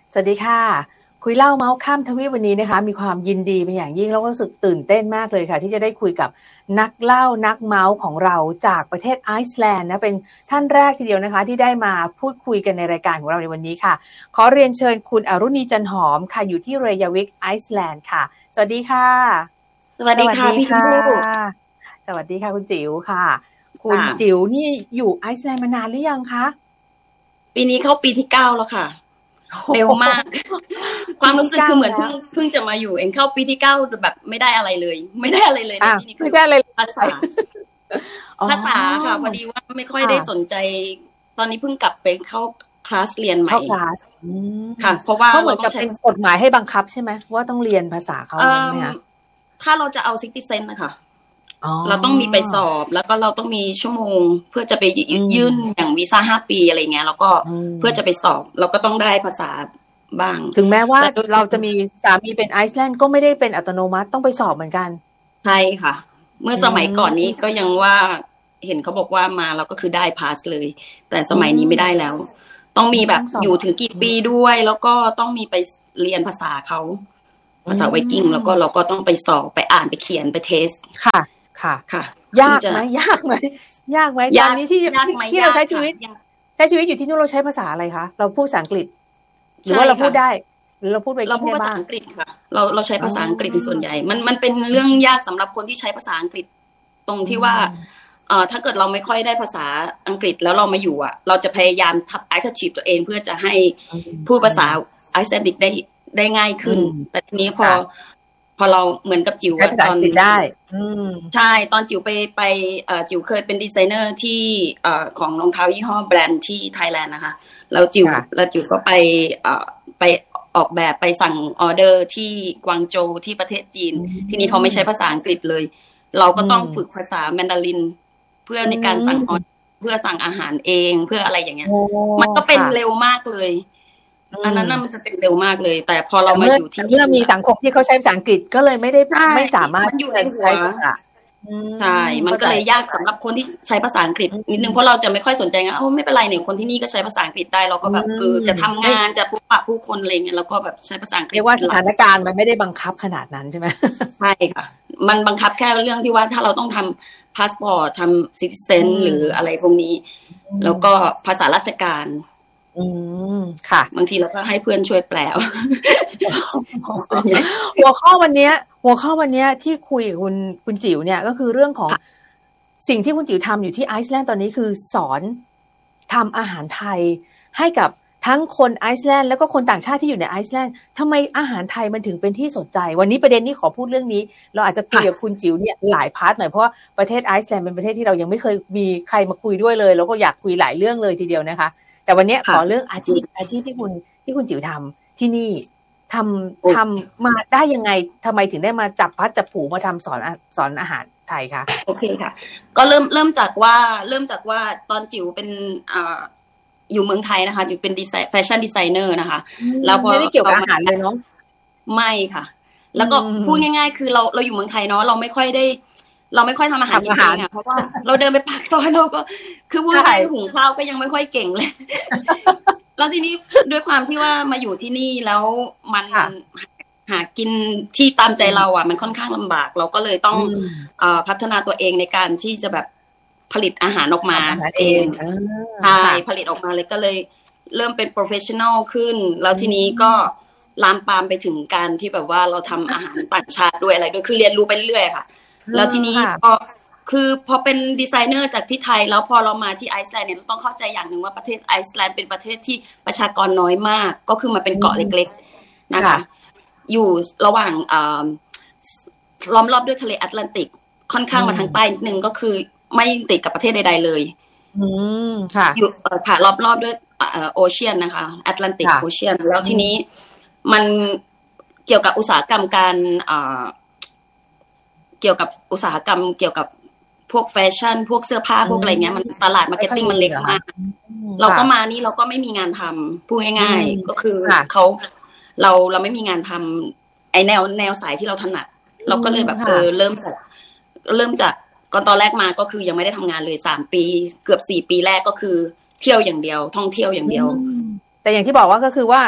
สวัสดีค่ะคุยเล่าเมาส์ข้ามทวีปวันนี้นะคะมีความยินดีเป็นอย่างยิ่งแล้วก็รู้สึกตื่นเต้นมากเลยค่ะที่จะได้คุยกับนักเล่านักเมาส์ของเราจากประเทศไอซ์แลนด์นะเป็นท่านแรกทีเดียวนะคะที่ได้มาพูดคุยกันในรายการของเราในวันนี้ค่ะขอเรียนเชิญคุณอรุณีจันหอมค่ะอยู่ที่เรยาวิกไอซ์แลนด์ค่ะสวัสดีค่ะสวัสดีค่ะพี่ผู้สวัสดีค่ะคุณจิ๋วค่ะคุณจิ๋วนี่อยู่ไอซ์แลนด์มานานหรือยังคะปีนี้เข้าปีที่9แล้วค่ะเร็วมากความรู้สึกคือเหมือนเพิ่งจะมาอยู่เองเข้าปีที่9แบบไม่ได้อะไรเลยในที่นี้ไม่ได้อะไรภาษาค่ะพอดีว่าไม่ค่อยได้สนใจตอนนี้เพิ่งกลับไปเข้าคลาสเรียนใหม่ค่ะเพราะว่าเขาเหมือนกับเป็นกฎหมายให้บังคับใช่ไหมว่าต้องเรียนภาษาเขาใช่ไหมคะถ้าเราจะเอาซิติเซนนะคะเราต้องมีไปสอบแล้วก็เราต้องมีชั่วโมงเพื่อจะไปยื่นอย่างวีซ่า5 ปีอะไรเงี้ยแล้วก็เพื่อจะไปสอบเราก็ต้องได้ภาษาบ้างถึงแม้ว่าเราจะมีสามีเป็นไอซ์แลนด์ก็ไม่ได้เป็นอัตโนมัติต้องไปสอบเหมือนกันใช่ค่ะเมื่อสมัยก่อนนี้ก็ยังว่าเห็นเขาบอกว่ามาเราก็คือได้พาสเลยแต่สมัยนี้ไม่ได้แล้วต้องมีแบบอยู่ถึงกี่ปีด้วยแล้วก็ต้องมีไปเรียนภาษาเขาภาษาไวกิ้งแล้วก็เราก็ต้องไปสอบไปอ่านไปเขียนไปเทสค่ะยากไหมตอนนี้ที่เราใช้ชีวิตอยู่ที่นู่นเราใช้ภาษาอะไรคะเราพูดภาษาอังกฤษหรือว่าเราพูดได้หรือเราพูดไวกิ้งได้บ้างเราพูดภาษาอังกฤษค่ะเราใช้ภาษาอังกฤษเป็นส่วนใหญ่มันเป็นเรื่องยากสำหรับคนที่ใช้ภาษาอังกฤษตรงที่ว่าถ้าเกิดเราไม่ค่อยได้ภาษาอังกฤษแล้วเรามาอยู่เราจะพยายามทับ active ตัวเองเพื่อจะให้พูดภาษาไอซ์แลนดิกได้ง่ายขึ้นแต่ทีนี้พอเราเหมือนกับจิ๋วตอนได้ใช่ตอนจิ๋วไปจิ๋วเคยเป็นดีไซเนอร์ที่ของรองเท้ายี่ห้อแบรนด์ที่ไทยแลนด์นะคะแล้วจิ๋วก็ไปออกแบบไปสั่งออเดอร์ที่กวางโจวที่ประเทศจีนทีนี้เขาไม่ใช้ภาษาอังกฤษเลยเราก็ต้องฝึกภาษาแมนดารินเพื่อในการสั่งออเดอร์เพื่อสั่งอาหารเองเพื่ออะไรอย่างเงี้ยมันก็เป็นเร็วมากเลยอันนั้นมันจะเป็นเร็วมากเลยแต่พอเรามาอยู่ที่เมื่อมีสังคมที่เขาใช้ภาษาอังกฤษก็เลยไม่สามารถอยู่ในหัวใช่มันก็เลยยากสำหรับคนที่ใช้ภาษาอังกฤษนิดนึงเพราะเราจะไม่ค่อยสนใจไงไม่เป็นไรเนี่ยคนที่นี่ก็ใช้ภาษาอังกฤษได้เราก็แบบจะทำงานจะพบปะผู้คนอะไรเงี้ยเราก็แบบใช้ภาษาอังกฤษเรียกว่าสถานการณ์มันไม่ได้บังคับขนาดนั้นใช่ไหมใช่ค่ะมันบังคับแค่เรื่องที่ว่าถ้าเราต้องทำพาสปอร์ตทำซิติเซนหรืออะไรพวกนี้แล้วก็ภาษาราชการค่ะบางทีเราก็ให้เพื่อนช่วยแปลหัวข้อวันนี้ที่คุยกับคุณจิ๋วเนี่ยก็คือเรื่องของสิ่งที่คุณจิ๋วทำอยู่ที่ไอซ์แลนด์ตอนนี้คือสอนทำอาหารไทยให้กับทั้งคนไอซ์แลนด์แล้วก็คนต่างชาติที่อยู่ในไอซ์แลนด์ทำไมอาหารไทยมันถึงเป็นที่สนใจวันนี้ประเด็นนี้ขอพูดเรื่องนี้เราอาจจะคุยกับคุณจิ๋วเนี่ยหลายพาร์ทหน่อยเพราะว่าประเทศไอซ์แลนด์เป็นประเทศที่เรายังไม่เคยมีใครมาคุยด้วยเลยแล้วก็อยากคุยหลายเรื่องเลยทีเดียวนะคะแต่วันนี้ขอเรื่องอาชีพที่คุณจิ๋วทำที่นี่ทำมาได้ยังไงทำไมถึงได้มาจับพัดจับผูมาทำสอนอาหารไทยคะโอเคค่ะก็เริ่มจากว่าตอนจิ๋วเป็นอยู่เมืองไทยนะคะจิ๋วเป็นแฟชั่นดีไซเนอร์นะคะแล้วพอไม่ได้เกี่ยวกับอาหารเลยเนาะไม่ค่ะแล้วก็พูดง่ายๆคือเราอยู่เมืองไทยเนาะเราไม่ค่อยทำอาหารเองเพราะว่าเราเดินไปปากซอยเราก็คือพูดง่ายๆหุงข้าวก็ยังไม่ค่อยเก่งเลยแล้วทีนี้ด้วยความที่ว่ามาอยู่ที่นี่แล้วมันหากินที่ตามใจเรามันค่อนข้างลำบากเราก็เลยต้องพัฒนาตัวเองในการที่จะแบบผลิตอาหารออกมาเองใช่ผลิตออกมาเลยก็เลยเริ่มเป็นโปรเฟสชั่นอลขึ้นแล้วทีนี้ก็ลามปามไปถึงการที่แบบว่าเราทำอาหารต่างชาติด้วยอะไรด้วยคือเรียนรู้ไปเรื่อยๆค่ะแล้วทีนี้พอเป็นดีไซเนอร์จากที่ไทยแล้วพอเรามาที่ไอซ์แลนด์เนี่ยเราต้องเข้าใจอย่างหนึ่งว่าประเทศไอซ์แลนด์เป็นประเทศที่ประชากรน้อยมากก็คือมันเป็นเกาะเล็กๆนะคะอยู่ระหว่างล้อมรอบด้วยทะเลแอตแลนติกค่อนข้างมาทางใต้นิดนึงก็คือไม่ติดกับประเทศใดๆเลยค่ะอยู่ค่ะรอบด้วยโอเชียนนะคะแอตแลนติกโอเชียนแล้วทีนี้มันเกี่ยวกับอุตสาหกรรมการเกี่ยวกับอุตสาหกรรมเกี่ยวกับพวกแฟชั่นพวกเสื้อผ้าพวกอะไรเงี้ยมันตลาดมาร์เก็ตติ้งมันเล็กมากเราก็มานี่เราก็ไม่มีงานทำพูดง่ายๆก็คือเราไม่มีงานทำไอแนวสายที่เราถนัดเราก็เลยแบบเริ่มจากก่อนตอนแรกมาก็คือยังไม่ได้ทำงานเลย3 ปีเกือบ4 ปีแรกก็คือเที่ยวอย่างเดียวท่องเที่ยวอย่างเดียวแต่อย่างที่บอกว่าก็คือว่า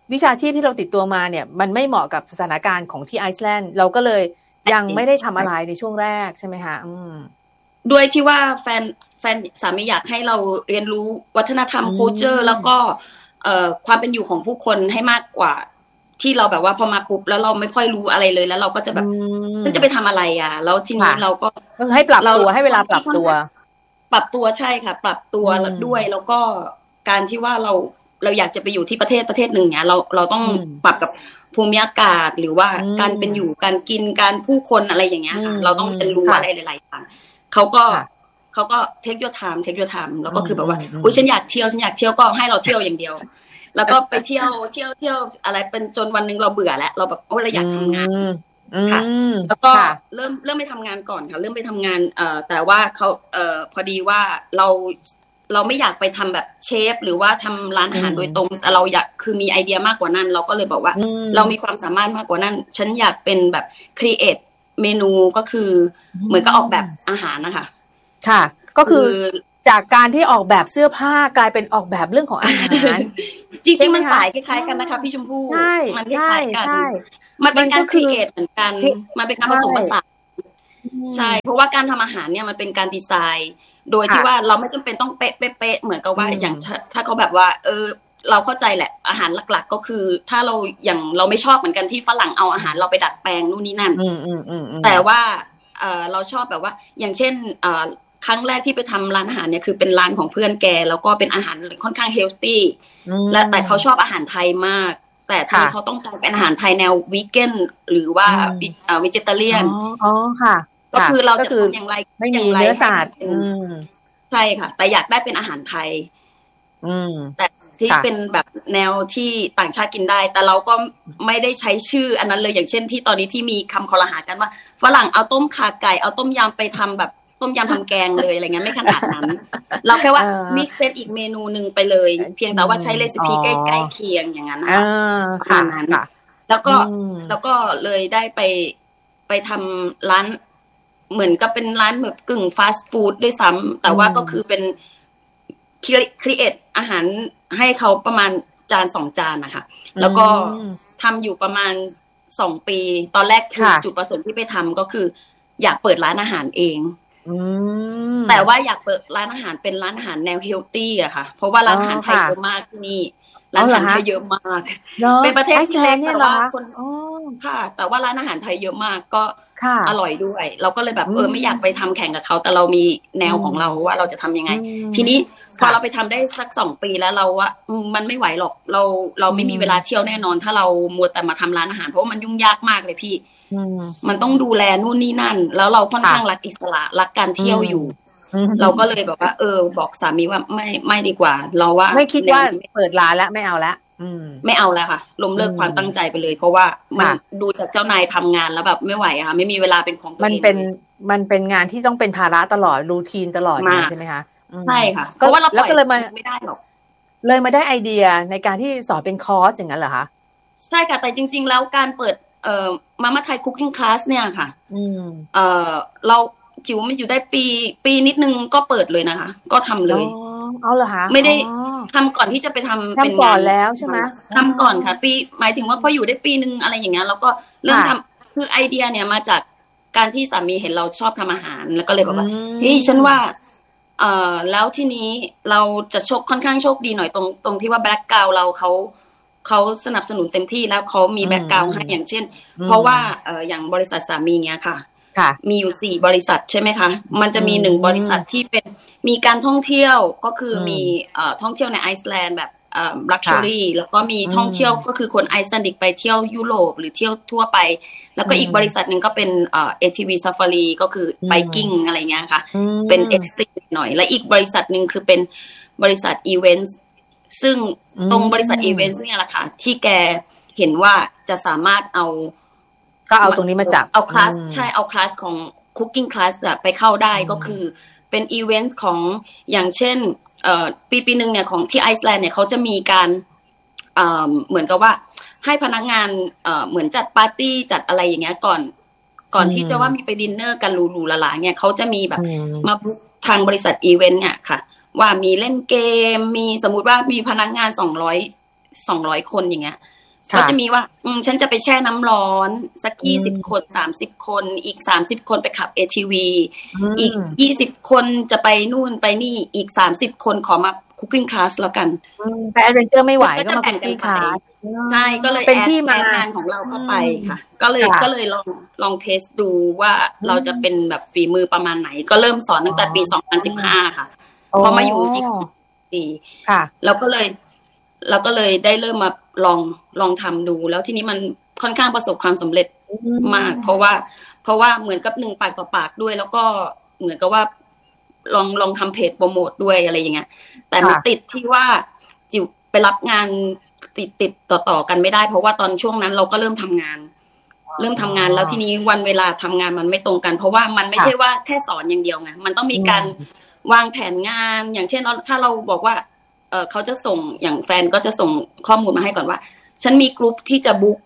วิชาชีพที่เราติดตัวมาเนี่ยมันไม่เหมาะกับสถานการณ์ของที่ไอซ์แลนด์เราก็เลยยังไม่ได้ทำอะไรในช่วงแรกใช่ไหมคะด้วยที่ว่าแฟนสามีอยากให้เราเรียนรู้วัฒนธรรม culture แล้วก็ความเป็นอยู่ของผู้คนให้มากกว่าที่เราแบบว่าพอมาปุ๊บแล้วเราไม่ค่อยรู้อะไรเลยแล้วเราก็จะแบบจะไปทำอะไรอ่ะแล้วทีนี้เราก็ให้ปรับตัวให้เวลาปรับตัวใช่ค่ะปรับตัวด้วยแล้วก็การที่ว่าเราอยากจะไปอยู่ที่ประเทศหนึ่งเนี่ยเราต้องปรับกับภูมิอากาศหรือว่าการเป็นอยู่การกินการผู้คนอะไรอย่างเงี้ยค่ะเราต้องเรียนรู้อะไรหลายๆอย่างเขาก็เทคโยไทม์แล้วก็คือแบบว่าอุ๊ยฉันอยากเที่ยวก็ให้เราเที่ยวอย่างเดียวแล้วก็ไปเที่ยวอะไรเป็นจนวันนึงเราเบื่อแล้วเราแบบโอ้เราอยากทำงานค่ะแล้วก็เริ่มไปทำงานก่อนค่ะเริ่มไปทำงานแต่ว่าเขาพอดีว่าเราไม่อยากไปทำแบบเชฟหรือว่าทำร้านอาหารโดยตรงแต่เราอยากคือมีไอเดียมากกว่านั้นเราก็เลยบอกว่าเรามีความสามารถมากกว่านั้นฉันอยากเป็นแบบครีเอทเมนูก็คือเหมือนกับออกแบบอาหารนะคะค่ะก็คือจากการที่ออกแบบเสื้อผ้ากลายเป็นออกแบบเรื่องของอาหารจริงๆมันสายคล้ายๆกันนะคะพี่ชมพู่มันคล้ายๆกันมันเป็นการครีเอทเหมือนกันมันเป็นการผสมผสานใช่เพราะว่าการทำอาหารเนี่ยมันเป็นการดีไซน์โดยที่ว่าเราไม่จำเป็นต้องเป๊ะเหมือนกับว่าอย่างถ้าเขาแบบว่าเราเข้าใจแหละอาหารหลักๆก็คือถ้าเราอย่างเราไม่ชอบเหมือนกันที่ฝรั่งเอาอาหารเราไปดัดแปลงนู่นนี่นั่นแต่ว่าเราชอบแบบว่าอย่างเช่นครั้งแรกที่ไปทำร้านอาหารเนี่ยคือเป็นร้านของเพื่อนแกแล้วก็เป็นอาหารค่อนข้างเฮลตี้และแต่เขาชอบอาหารไทยมากแต่ทีนี้เขาต้องการเป็นอาหารไทยแนววีแกนหรือว่าวิจิเตเรียนอ๋อค่ะก็คือเราจะทำอย่างไรไม่มีเนื้อสัตว์ใช่ค่ะแต่อยากได้เป็นอาหารไทยแต่ที่เป็นแบบแนวที่ต่างชาติกินได้แต่เราก็ไม่ได้ใช้ชื่ออันนั้นเลยอย่างเช่นที่ตอนนี้ที่มีคำคอรหากันว่าฝรั่งเอาต้มข่าไก่เอาต้มยำไปทำแบบต้มยำทำแกงเลยอะไรเงี้ยไม่ขนาดนั้นเราแค่ว่ามิกซ์เป็นอีกเมนูนึงไปเลยเพียงแต่ว่าใช้เรซิปีใกล้ๆเคียงอย่างนั้นนะคะประมาณนั้นแล้วก็เลยได้ไปทำร้านเหมือนกับเป็นร้านแบบกึ่งฟาสต์ฟู้ดด้วยซ้ำแต่ว่าก็คือเป็นครีเอทอาหารให้เขาประมาณจาน2 จานนะคะแล้วก็ทำอยู่ประมาณ2 ปีตอนแรกคือจุดประสงค์ที่ไปทำก็คืออยากเปิดร้านอาหารเองแต่ว่าอยากเปิดร้านอาหารเป็นร้านอาหารแนวเฮลตี้อะค่ะเพราะว่าร้านอาหารไทยเยอะมากที่นี่ร้านอาหารไทยเยอะมากเป็นประเทศที่เล็กแต่ว่าคนค่ะแต่ว่าร้านอาหารไทยเยอะมากก็อร่อยด้วยเราก็เลยแบบไม่อยากไปทำแข่งกับเขาแต่เรามีแนวของเราว่าเราจะทำยังไงทีนี้พอเราไปทำได้สัก2 ปีแล้วเราว่ามันไม่ไหวหรอกเราไม่มีเวลาเที่ยวแน่นอนถ้าเรามัวแต่มาทำร้านอาหารเพราะว่ามันยุ่งยากมากเลยพี่มันต้องดูแลนู่นนี่นั่นแล้วเราค่อนข้างรักอิสระรักการเที่ยวอยู่เราก็เลยแบบว่าบอกสามีว่าไม่ดีกว่าเราว่าไม่คิดว่าเปิดร้านแล้วไม่เอาแล้วไม่เอาแล้วค่ะล้มเลิกความตั้งใจไปเลยเพราะว่ามันดูจากเจ้านายทำงานแล้วแบบไม่ไหวอะค่ะไม่มีเวลาเป็นของตัวเองมันเป็นงานที่ต้องเป็นภาระตลอดรูทีนตลอดใช่ไหมคะใช่ค่ะเพราะว่าเราแล้วก็เลยไม่ได้หรอกเลยมาได้ไอเดียในการที่สอนเป็นคอร์สอย่างนั้นเหรอคะใช่ค่ะแต่จริงๆแล้วการเปิดมาม่าไทยคุกกิ้งคลาสเนี่ยค่ะเราจิ๋วมันอยู่ได้ปีนิดนึงก็เปิดเลยนะคะก็ทำเลยเอาเหรอคะไม่ได้ทำก่อนที่จะไปทำเป็นงานแล้วใช่ไหมทำก่อนค่ะปีหมายถึงว่าพออยู่ได้ปีนึงอะไรอย่างเงี้ยแล้วก็เริ่มทำคือไอเดียเนี่ยมาจากการที่สามีเห็นเราชอบทำอาหารแล้วก็เลยบอกว่าเฮ้ยฉันว่าแล้วที่นี้เราจะค่อนข้างโชคดีหน่อยตรงที่ว่าแบ็คกราวด์เราเขาสนับสนุนเต็มที่แล้วเขามีแบ็คกราวด์ให้อย่างเช่นเพราะว่าอย่างบริษัทสามีเนี้ยค่ะมีอยู่4 บริษัทใช่ไหมคะมันจะมี1 บริษัทที่เป็นมีการท่องเที่ยวก็คือมีท่องเที่ยวในไอซ์แลนด์แบบลักชัวรี่แล้วก็มีท่องเที่ยวก็คือคนไอซ์แลนด์ไปเที่ยวยุโรปหรือเที่ยวทั่วไปแล้วก็อีกบริษัทหนึ่งก็เป็นATV Safari ก็คือไบกิ้งอะไรเงี้ยค่ะเป็นเอ็กซ์ตรีมหน่อยและอีกบริษัทหนึ่งคือเป็นบริษัทอีเวนต์ซึ่งตรงบริษัทอีเวนต์เนี่ยแหละค่ะที่แกเห็นว่าจะสามารถเอาตรงนี้มาจับเอาคลาสใช่เอาคลาสของ Cooking Class ไปเข้าได้ก็คือเป็นอีเวนต์ของอย่างเช่นปีนึงเนี่ยของที่ไอซ์แลนด์เนี่ยเขาจะมีการเหมือนกับว่าให้พนักงานเหมือนจัดปาร์ตี้จัดอะไรอย่างเงี้ยก่อนที่จะว่ามีไปดินเนอร์กันหรูๆหราๆเนี่ยเขาจะมีแบบมาบุ๊กทางบริษัทอีเวนต์เนี่ยค่ะว่ามีเล่นเกมมีสมมุติว่ามีพนักงาน200 คนอย่างเงี้ยก็จะมีว่าฉันจะไปแช่น้ำร้อนสัก20 คน30 คนอีก30 คนไปขับ ATV อีก20 คนจะไปนู่นไปนี่อีก30 คนขอมาคุกกิ้งคลาสแล้วกันแต่แอดเวนเจอร์ไม่ไหวก็มาคุกกิ้งคลาสใช่ก็เลยเป็นที่มางานของเราเข้าไปค่ะก็เลยลองเทสดูว่าเราจะเป็นแบบฝีมือประมาณไหนก็เริ่มสอนตั้งแต่ปี2015ค่ะพอมาอยู่จริงค่ะเราก็เลยได้เริ่มมาลองทำดูแล้วทีนี้มันค่อนข้างประสบความสำเร็จมากเพราะว่าเหมือนกับ1 ปากต่อปากด้วยแล้วก็เหมือนกับว่าลองทำเพจโปรโมทด้วยอะไรอย่างเงี้ยแต่มันติดที่ว่าจิ๋วไปรับงานติดต่อกันไม่ได้เพราะว่าตอนช่วงนั้นเราก็เริ่มทำงานแล้วทีนี้วันเวลาทำงานมันไม่ตรงกันเพราะว่ามันไม่ใช่ว่าแค่สอนอย่างเดียวไงมันต้องมีการวางแผนงานอย่างเช่นถ้าเราบอกว่าเขาจะส่งอย่างแฟนก็จะส่งข้อมูลมาให้ก่อนว่าฉันมีกลุ่มที่จะบุ๊ก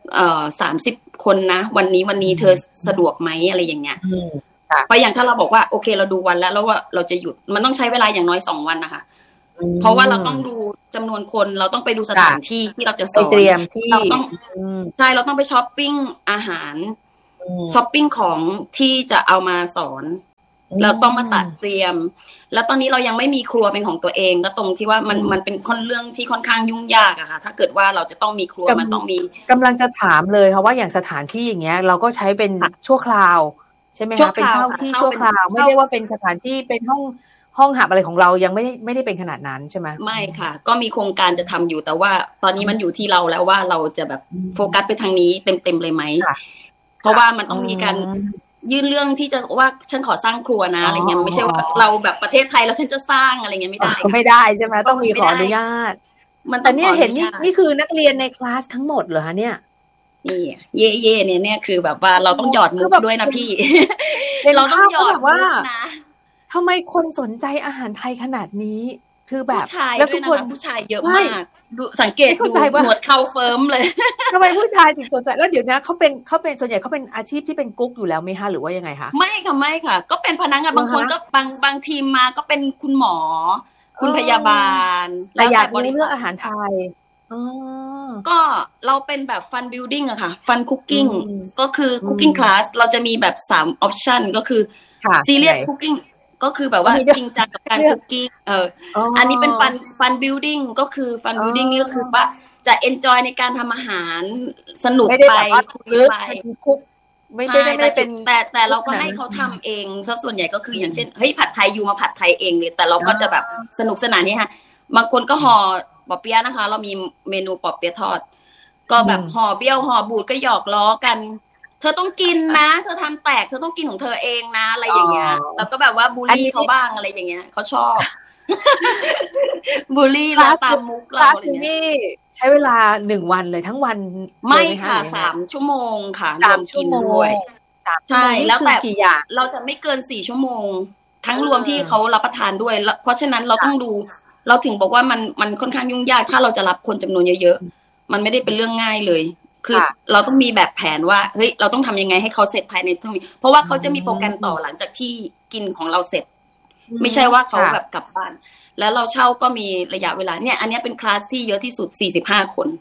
30 คนนะวันนี้เธอสะดวกไหมอะไรอย่างเงี้ยเพราะอย่างถ้าเราบอกว่าโอเคเราดูวันแล้วว่าเราจะหยุดมันต้องใช้เวลาอย่างน้อย2 วันนะคะเพราะว่าเราต้องดูจำนวนคนเราต้องไปดูสถานที่ที่เราจะสอนเตรียมที่เราต้องใช่เราต้องไปช้อปปิ้งอาหารช้อปปิ้งของที่จะเอามาสอนเราต้องมาตัดเตรียมแล้วตอนนี้เรายังไม่มีครัวเป็นของตัวเองก็ตรงที่ว่ามันเป็นเรื่องที่ค่อนข้างยุ่งยากอะค่ะถ้าเกิดว่าเราจะต้องมีครัวมันต้องมีกำลังจะถามเลยค่ะว่าอย่างสถานที่อย่างเงี้ยเราก็ใช้เป็นชั่วคราวใช่ไหมคะเป็นเช่าที่ชั่วคราวไม่ได้ว่าเป็นสถานที่เป็นห้องหับอะไรของเรายังไม่ได้เป็นขนาดนั้นใช่ไหมไม่ค่ะก็มีโครงการจะทำอยู่แต่ว่าตอนนี้มันอยู่ที่เราแล้วว่าเราจะแบบโฟกัสไปทางนี้เต็มเลยไหมเพราะว่ามันต้องมีการยื่นเรื่องที่จะว่าฉันขอสร้างครัวนะอะไรเงี้ยไม่ใช่ว่าเราแบบประเทศไทยแล้วฉันจะสร้างอะไรเงี้ยไม่ได้ใช่ไหมต้องมีขออนุญาตแต่เนี่ยเห็นนี่คือนักเรียนในคลาสทั้งหมดเหรอคะเนี่ยนี่เย่เนี่ยคือแบบว่าเราต้องหยอดมุกด้วยนะพี่เราต้องหยอดมุกนะทำไมคนสนใจอาหารไทยขนาดนี้คือแบบแล้วทุกคนผู้ชายเยอะมากดูสังเกตดูหนวดเข้าเฟิร์มเลยทำไมผู้ชายถึงสนใจแล้วเดี๋ยวนะเขาเป็นส่วนใหญ่เขาเป็นอาชีพที่เป็นกุ๊กอยู่แล้วไหมคะหรือว่ายังไงคะไม่ค่ะก็เป็นพนักงานบางคนก็บางทีมมาก็เป็นคุณหมอคุณพยาบาลแล้วอยากรู้เรื่องอาหารไทยก็เราเป็นแบบฟันบิลดิ้งอะค่ะฟันคุกกิ้งก็คือคุกกิ้งคลาสเราจะมีแบบ3 ออปชั่นก็คือซีเรียสคุกกิ้งก็คือแบบว่าจริงจังกับการคุกกิ้งอันนี้เป็นฟันบิลดิ้งก็คือฟันบิลดิ้งนี่ก็คือว่าจะเอนจอยในการทำอาหารสนุกไปคุยไปไม่ได้เป็นแต่เราก็ให้เขาทำเองซะส่วนใหญ่ก็คืออย่างเช่นเฮ้ยผัดไทยอยู่มาผัดไทยเองเลยแต่เราก็จะแบบสนุกสนานนี่ค่ะบางคนก็ห่อปอเปี๊ยะนะคะเรามีเมนูปอเปี๊ยะทอดก็แบบห่อเบี้ยวห่อบูดก็หยอกล้อกันเธอต้องกินนะเธอทำแตกเธอต้องกินของเธอเองนะอะไรอย่างเงี้ยแล้วก็แบบว่าบูลลี่เขาบ้างอะไรอย่างเงี้ยเขาชอบบูลลี่เราตามมุกเราอะไรเงี้ยใช้เวลา1 วันเลยทั้งวันไม่ค่ะ3 ชั่วโมงค่ะรวมกินด้วยใช่แล้วแต่เราจะไม่เกิน4 ชั่วโมงทั้งรวมที่เขารับประทานด้วยเพราะฉะนั้นเราต้องดูเราถึงบอกว่ามันค่อนข้างยุ่งยากถ้าเราจะรับคนจำนวนเยอะๆมันไม่ได้เป็นเรื่องง่ายเลยคือเราต้องมีแบบแผนว่าเฮ้ยเราต้องทำยังไงให้เขาเสร็จภายในเท่านี้เพราะว่าเขาจะมีโปรแกรมต่อหลังจากที่กินของเราเสร็จไม่ใช่ว่าเขาแบบกลับบ้านแล้วเราเช่าก็มีระยะเวลาเนี่ยอันนี้เป็นคลาสที่เยอะที่สุด45 คน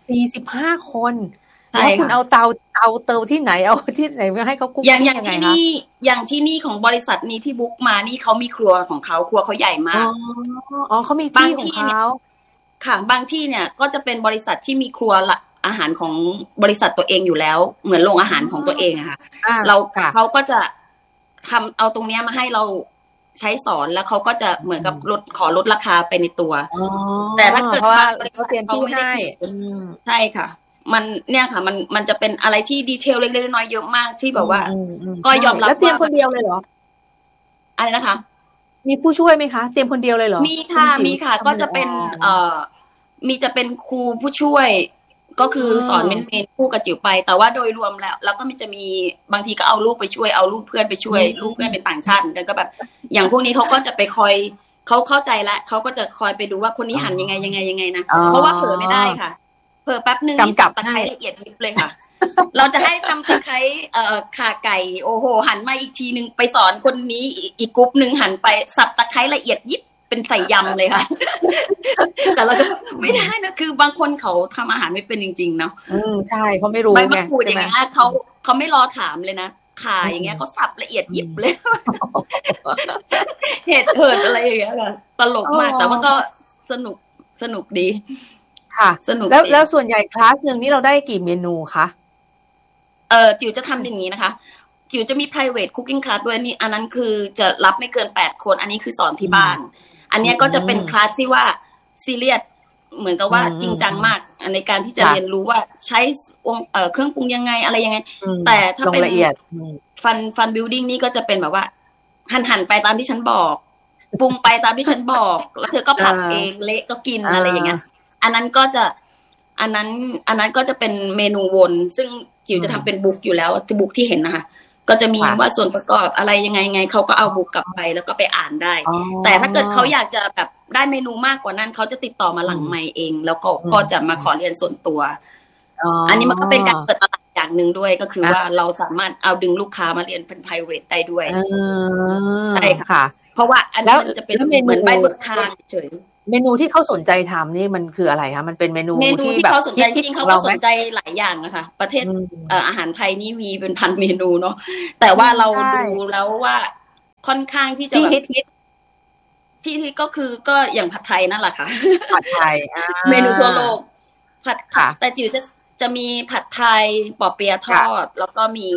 แล้วคุณเอาเตาที่ไหนเอาที่ไหนมาให้เขากุ๊กอย่างที่นี่ของบริษัทนี้ที่บุ๊กมานี่เขามีครัวของเขาครัวเขาใหญ่มากเขามีที่ของเขาค่ะบางที่เนี่ยก็จะเป็นบริษัทที่มีครัวอาหารของบริษัทตัวเองอยู่แล้วเหมือนโรงอาหารของตัวเองอะค่ะเขาก็จะทำเอาตรงนี้มาให้เราใช้สอนแล้วเขาก็จะเหมือนกับขอลดราคาไปในตัวแต่ถ้าเกิดว่าบริษัทเขาไม่ได้ใช่ค่ะมันเนี่ยค่ะมันจะเป็นอะไรที่ดีเทลเล็กๆน้อยๆเยอะมากที่แบบว่าก็ยอมรับว่าแล้วเตรียมคนเดียวเลยเหรออะไรนะคะมีผู้ช่วยไหมคะเตรียมคนเดียวเลยเหรอมีค่ะก็จะเป็นจะเป็นครูผู้ช่วยก็คือสอนเมนคู่กับจิ๋วไปแต่ว่าโดยรวมแล้วก็จะมีบางทีก็เอาลูกไปช่วยเอาลูกเพื่อนไปช่วยลูกเพื่อนเป็นต่างชาติกันก็แบบอย่างพวกนี้เขาก็จะไปคอยเขาเข้าใจแล้วเขาก็จะคอยไปดูว่าคนนี้หั่นยังไงนะเพราะว่าเผลอไม่ได้ค่ะเผลอแป๊บนึงสับตะไคร้ละเอียดยิบเลยค่ะเราจะให้ทำตะไคร้ข่าไก่โอ้โหหั่นมาอีกทีนึงไปสอนคนนี้อีกกรุ๊ปนึงหั่นไปสับตะไคร้ละเอียดยิบเป็นใส่ยำเลยค่ะ แต่เราก็ไม่ได้นะคือบางคนเขาทำอาหารไม่เป็นจริงๆเนาะใช่เขาไม่รู้ใบมะกรูดอย่างเงี้ยเขาไม่รอถามเลยนะข่าอย่างเงี้ยเขาสับละเอียดยิบเลยเห็ดเหิดอะไรอย่างเงี้ยค่ะตลกมากแต่ว่าก็สนุกดีค่ะสนุกแล้วส่วนใหญ่คลาสนึงนี่เราได้กี่เมนูคะจิ๋วจะทำอย่างนี้นะคะจิ๋วจะมี private cooking class ด้วยนี่อันนั้นคือจะรับไม่เกิน8คนอันนี้คือสอนที่บ้านอันนี้ก็จะเป็นคลาสที่ว่าซีเรียสเหมือนกับว่าจริงจังมากในการที่จะเรียนรู้ว่าใช้เครื่องปรุงยังไงอะไรยังไงแต่ถ้าเป็นละเอียดฟันบิลดิ้งนี่ก็จะเป็นแบบว่าหั่นไปตามที่ฉันบอกปรุงไปตามที่ฉันบอกแล้วเธอก็ผัดเองเละก็กินอะไรอย่างเงี้ยอันนั้นก็จะเป็นเมนูวนซึ่งจิ๋วจะทำเป็นบุ๊กอยู่แล้วบุ๊กที่เห็นนะคะก็จะมีว่าส่วนประกอบอะไรยังไงเขาก็เอาบุ๊กกลับไปแล้วก็ไปอ่านได้แต่ถ้าเกิดเขาอยากจะแบบได้เมนูมากกว่านั้นเขาจะติดต่อมาหลังไมค์เองแล้วก็จะมาขอเรียนส่วนตัวอันนี้มันก็เป็นการเปิดตลาดอย่างหนึ่งด้วยก็คือว่าเราสามารถเอาดึงลูกค้ามาเรียนเป็น private ได้ด้วยใช่ค่ะเพราะว่าอันนี้มันจะเป็นเหมือนใบเบิกทางเฉยเมนูที่เขาสนใจทำนี่มันคืออะไรคะมันเป็นเมนูที่เขาสนใจจริงๆเขาก็สนใจหลายอย่างนะคะประเทศอาหารไทยนี่มีเป็นพันเมนูเนาะแต่ว่าเราดูแล้วว่าค่อนข้างที่จะที่ก็คือก็อย่างผัดไทยนั่นแหละค่ะผัดไทยเมนูทั่วโลกผัดแต่จิ๋วจะมีผัดไทยปอเปี๊ยะทอดแล้วก็มี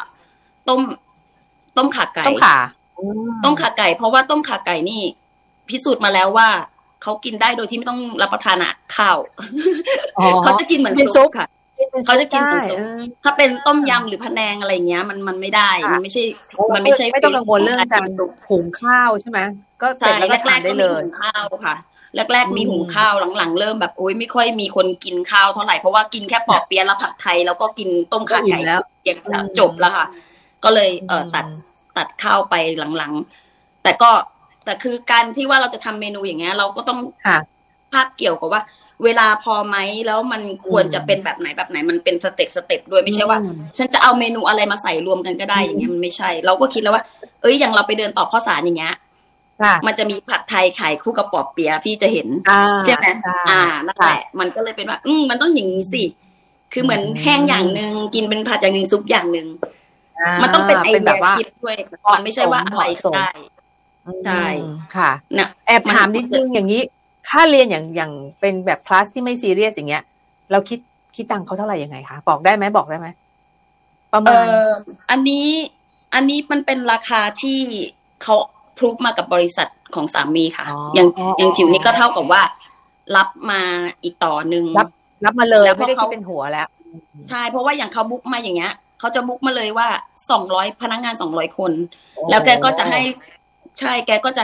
ต้มข่าไก่ต้มข่าไก่เพราะว่าต้มข่าไก่นี่พิสูจน์มาแล้วว่าเขากินได้โดยที่ไม่ต้องรับประทานข้าวเขาจะกินเหมือนซุปค่ะเขาจะกินเหมือนซุปถ้าเป็นต้มยำหรือพะแนงอะไรเงี้ยมันไม่ได้มันไม่ใช่ไม่ต้องกังวลเรื่องการหุงข้าวใช่ไหมก็เสร็จแล้วก็ทานได้เลยหุงข้าวค่ะแรกๆมีหุงข้าวหลังๆเริ่มแบบโอ๊ยไม่ค่อยมีคนกินข้าวเท่าไหร่เพราะว่ากินแค่ปอเปี๊ยะแล้วผัดไทยแล้วก็กินต้มข่าไก่อย่างจบแล้วค่ะก็เลยตัดข้าวไปหลังๆแต่คือการที่ว่าเราจะทำเมนูอย่างเงี้ยเราก็ต้องภาพเกี่ยวกับว่าเวลาพอไหมแล้วมันควรจะเป็นแบบไหนมันเป็นสเต็ปด้วยไม่ใช่ว่าฉันจะเอาเมนูอะไรมาใส่รวมกันก็ได้อย่างเงี้ยมันไม่ใช่เราก็คิดแล้วว่าอย่างเราไปเดินต่อข้าวสารอย่างเงี้ยมันจะมีผัดไทยขายคู่กับปอเปี๊ยะพี่จะเห็นใช่ไหมนั่นแหละมันก็เลยเป็นว่ามันต้องอย่างนี้สิคือเหมือนแห้งอย่างนึงกินเป็นผัดอย่างนึงซุปอย่างนึงมันต้องเป็นไอเดียคิดด้วยมันไม่ใช่ว่าอะไรก็ได้ใช่ค่ะแอบถามนิดนึงอย่างนี้ค่าเรียนอย่างเป็นแบบคลาสที่ไม่ซีเรียสอย่างเงี้ยเราคิดตังค์เขาเท่าไหร่ยังไงคะบอกได้ไหมประมาณอันนี้มันเป็นราคาที่เขาพรูฟมากับบริษัทของสามีค่ะอย่างจิ๋วนี่ก็เท่ากับว่ารับมาอีกต่อนึงรับมาเลยไม่ได้คิดเป็นหัวแล้วใช่เพราะว่าอย่างเขาบุ๊กมาอย่างเงี้ยเขาจะบุ๊กมาเลยว่า200พนักงาน200คนแล้วแกก็จะให้ใช่แกก็จะ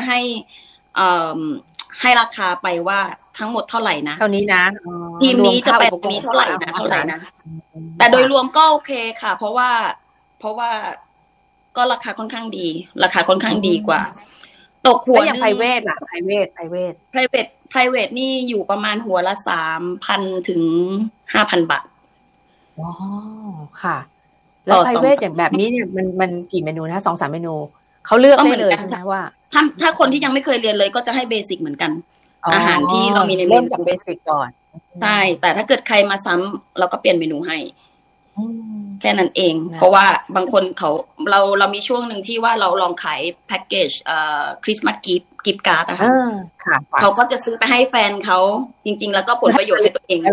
ให้ราคาไปว่าทั้งหมดเท่าไหร่นะเท่านี้นะทีมนี้จะไปนี้เท่าไหร่นะแต่โดยรวมก็โอเคค่ะเพราะว่าก็ราคาค่อนข้างดีกว่าตกหัวอย่าง private ล่ะ private นี่อยู่ประมาณหัวละ 3,000 ถึง 5,000 บาทอ๋อค่ะแล้ว private อย่างแบบนี้เนี่ยมันกี่เมนูนะ 2-3 เมนูเขาเลือกได้เลยใช่ไหมว่าถ้าคนที่ยังไม่เคยเรียนเลยก็จะให้เบสิกเหมือนกันอาหารที่เรามีในเมนูเริ่มจากเบสิกก่อนใช่แต่ถ้าเกิดใครมาซ้ำเราก็เปลี่ยนเมนูให้แค่นั้นเองเพราะว่าบางคนเรามีช่วงหนึ่งที่ว่าเราลองขายแพ็กเกจคริสต์มาสกิฟต์การ์ดอะค่ะเขาก็จะซื้อไปให้แฟนเขาจริงๆแล้วก็ผลประโยชน์ให้ตัวเอง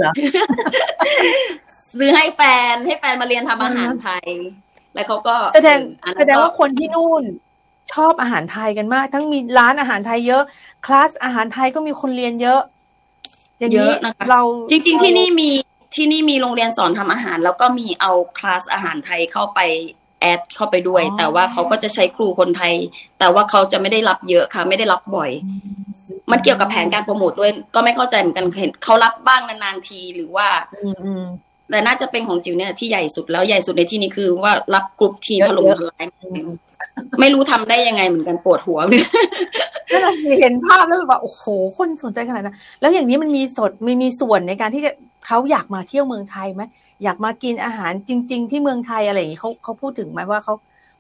ซื้อให้แฟนมาเรียนทำอาหารไทยแล้วเขาก็แสดงว่าคนที่นู่นชอบอาหารไทยกันมากทั้งมีร้านอาหารไทยเยอะคลาสอาหารไทยก็มีคนเรียนเยอะอย่างนี้เราจริงๆที่นี่มีโรงเรียนสอนทำอาหารแล้วก็มีเอาคลาสอาหารไทยเข้าไปแอดเข้าไปด้วยแต่ว่าเขาก็จะใช้ครูคนไทยแต่ว่าเขาจะไม่ได้รับเยอะค่ะไม่ได้รับบ่อยมันเกี่ยวกับแผนการโปรโมทด้วยก็ไม่เข้าใจเหมือนกันเห็นเขารับบ้างนานๆทีหรือว่าแต่น่าจะเป็นของจิ๋วเนี่ยที่ใหญ่สุดแล้วใหญ่สุดในที่นี้คือว่ารับกลุ่มทีถล่มทลายไม่รู้ทำได้ยังไงเหมือนกันปวดหัวเนี่ยเห็นภาพแล้วแบบโอ้โหคนสนใจขนาดนั้นแล้วอย่างนี้มันมีส่วนในการที่จะเขาอยากมาเที่ยวเมืองไทยไหมอยากมากินอาหารจริงๆที่เมืองไทยอะไรอย่างนี้เขาพูดถึงไหมว่าเขา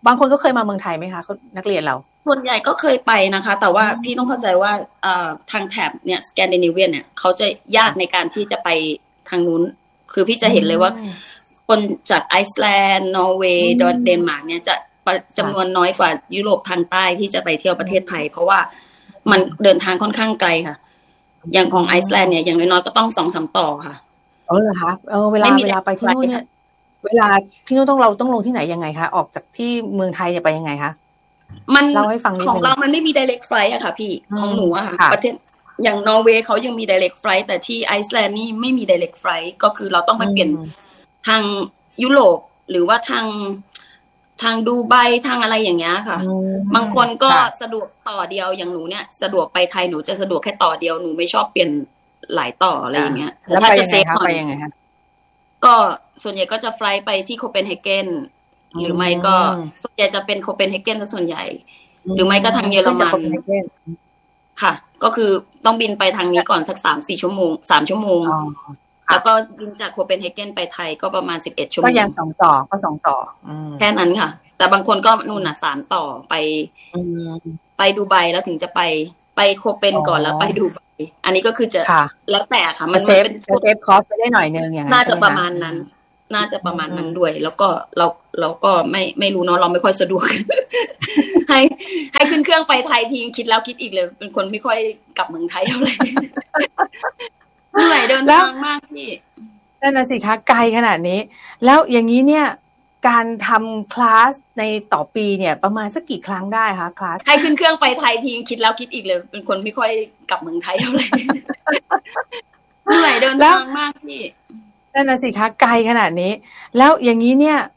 บางคนก็เคยมาเมืองไทยไหมคะนักเรียนเราส่วนใหญ่ก็เคยไปนะคะแต่ว่าพี่ต้องเข้าใจว่าทางแถบเนี่ยสแกนดิเนเวียนเนี่ยเขาจะยากในการที่จะไปทางนู้นคือพี่จะเห็นเลยว่าคนจากไอซ์แลนด์นอร์เวย์เดนมาร์กเนี่ยจะจำนวนน้อยกว่ายุโรปทางใต้ที่จะไปเที่ยวประเทศไทยเพราะว่ามันเดินทางค่อนข้างไกลค่ะอย่างของไอซ์แลนด์เนี่ยอย่างน้อยๆก็ต้อง2-3 ต่อค่ะเหรอคะเวลาไปที่นู่นเนี่ยเวลาที่นู่นเราต้องลงที่ไหนยังไงคะออกจากที่เมืองไทยเนี่ยไปยังไงคะมันเล่าให้ฟังของเรามันไม่มี direct flight อะค่ะพี่ของหนูอะค่ะประเทศอย่างนอร์เวย์เขายังมี direct flight แต่ที่ไอซ์แลนด์นี่ไม่มี direct flight ก็คือเราต้องไปเปลี่ยนทางยุโรปหรือว่าทางดูไบทางอะไรอย่างเงี้ยค่ะบางคนก็สะดวกต่อเดียวอย่างหนูเนี่ยสะดวกไปไทยหนูจะสะดวกแค่ต่อเดียวหนูไม่ชอบเปลี่ยนหลายต่ออะไรอย่างเงี้ยแล้วถ้าจะเซฟหน่อยก็ส่วนใหญ่ก็จะไฟล์ไปที่โคเปนเฮเกนหรือไม่ก็ส่วนใหญ่จะเป็นโคเปนเฮเกนซะส่วนใหญ่หรือไม่ก็ทางเยอรมันค่ะก็คือต้องบินไปทางนี้ก่อนสัก3-4 ชั่วโมง3 ชั่วโมงแล้วก็บินจากโคเปนเฮเกนไปไทยก็ประมาณ11 ชั่วโมงก็ยัง2 ต่อก็2 ต่อแค่นั้นค่ะแต่บางคนก็นู่นน่ะ3 ต่อไปดูไบแล้วถึงจะไปโคเปนก่อนแล้วไปดูไบอันนี้ก็คือจะแล้วแต่ค่ะมันเป็นเซฟคอสไปได้หน่อยนึงอย่างนั้นน่าจะประมาณนั้นด้วยแล้วก็เราก็ไม่รู้เนาะเราไม่ค่อยสะดวก ให้ขึ้นเครื่องไปไทยทีคิดแล้วคิดอีกเลยเป็นคนไม่ค่อยกลับเมืองไทยเท่าไหร่เหนื่อยเดินทางมากพี่นั่นน่ะสิคะไกลขนาดนี้แล้วอย่างนี้เนี่ยการทำคลาสในต่อปีเนี่ยประมาณสักกี่ครั้งได้คะคลาสให้ขึ้นเครื่องไปไทยทีคิดแล้วคิดอีกเลยเป็นคนไม่ค่อยกลับเมืองไทยเท่าไหร่เหนื่อยเดินทางมากพี่นั่นน่ะสิคะไกลขนาดนี้แล้วอย่างนี้เนี่ย